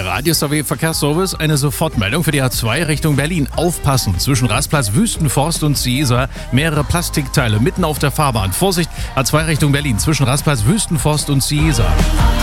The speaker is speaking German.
Radio Verkehrsservice, eine Sofortmeldung für die A2 Richtung Berlin. Aufpassen, zwischen Rastplatz Wüstenforst und Ciesa mehrere Plastikteile mitten auf der Fahrbahn. Vorsicht, A2 Richtung Berlin, zwischen Rastplatz Wüstenforst und Ciesa.